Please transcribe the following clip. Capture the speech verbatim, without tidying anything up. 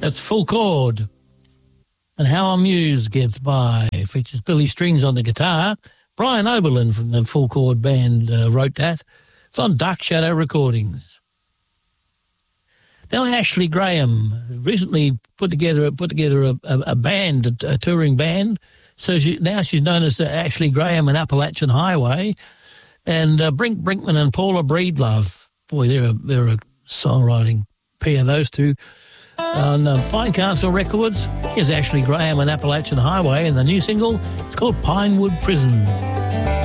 That's Full Chord. And How a Muse Gets By. Features Billy Strings on the guitar. Brian Oberlin from the Full Chord band uh, wrote that. It's on Dark Shadow Recordings. Now Ashley Graham recently put together put together a, a, a band, a, a touring band. So she, now she's known as uh, Ashley Graham and Appalachian Highway. And uh, Brink Brinkman and Paula Breedlove. Boy, they're a, they're a songwriting pair, those two. On uh, Pine Castle Records, here's Ashley Graham and Appalachian Highway, and the new single, it's called Pinewood Prison.